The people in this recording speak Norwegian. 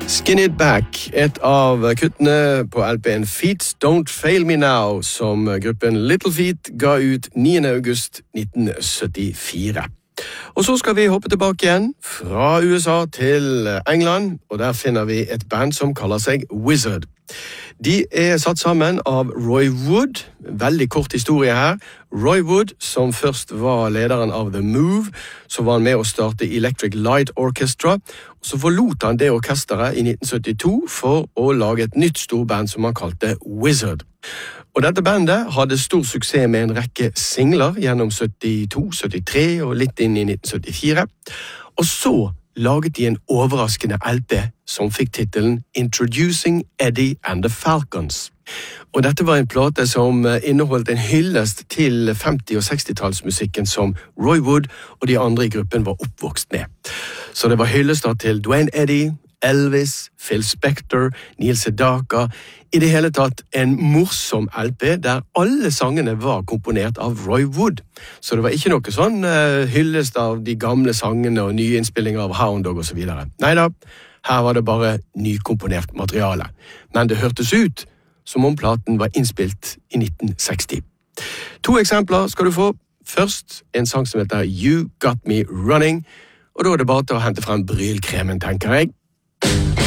Skin It Back, et av kuttene på LPN Feet Don't Fail Me Now, som gruppen Little Feat ga ut 9. august 1974. Og så skal vi hoppe tilbake igjen fra USA til England, og der finner vi et band som kaller seg Wizzard. De satt sammen av Roy Wood, veldig kort historie her. Roy Wood, som først var lederen av The Move, så var han med å starte Electric Light Orchestra, og så forlot han det orkesteret i 1972 for å lage et nytt storband som han kalte Wizzard. Og dette bandet hadde stor suksess med en rekke singler gjennom 72, 73 og litt inn i 1974, og så laget de en overraskende LP som fikk titelen Introducing Eddie and the Falcons. Og dette var en plate som inneholdt en hyllest til 50- og 60-tallsmusikken som Roy Wood og de andre i gruppen var oppvokst med. Så det var hyllester til Duane Eddy, Elvis, Phil Spector, Neil Sedaka, i det hele tatt en morsom LP der alle sangene var komponert av Roy Wood. Så det var ikke noe sånn hyllest av de gamle sangene og nye innspillinger av Hound Dog og så videre. Neida, her var det bare nykomponert materiale. Men det hørtes ut som om platen var innspilt i 1960. 2 eksempler skal du få. Først en sang som heter You Got Me Running, og da er det bare til å hente frem brylkremen, tenker jeg.